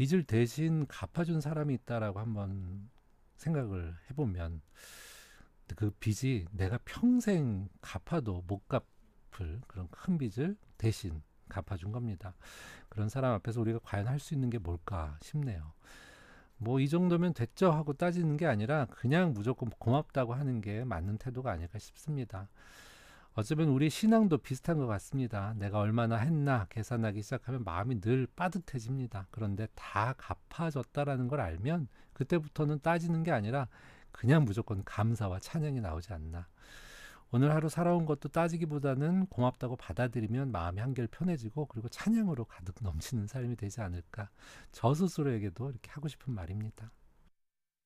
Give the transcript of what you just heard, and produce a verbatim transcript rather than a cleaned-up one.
빚을 대신 갚아준 사람이 있다라고 한번 생각을 해보면 그 빚이 내가 평생 갚아도 못 갚을 그런 큰 빚을 대신 갚아준 겁니다. 그런 사람 앞에서 우리가 과연 할 수 있는 게 뭘까 싶네요. 뭐 이 정도면 됐죠 하고 따지는 게 아니라 그냥 무조건 고맙다고 하는 게 맞는 태도가 아닐까 싶습니다. 어쩌면 우리 신앙도 비슷한 것 같습니다. 내가 얼마나 했나 계산하기 시작하면 마음이 늘 빠듯해집니다. 그런데 다 갚아줬다라는 걸 알면 그때부터는 따지는 게 아니라 그냥 무조건 감사와 찬양이 나오지 않나. 오늘 하루 살아온 것도 따지기보다는 고맙다고 받아들이면 마음이 한결 편해지고 그리고 찬양으로 가득 넘치는 삶이 되지 않을까. 저 스스로에게도 이렇게 하고 싶은 말입니다.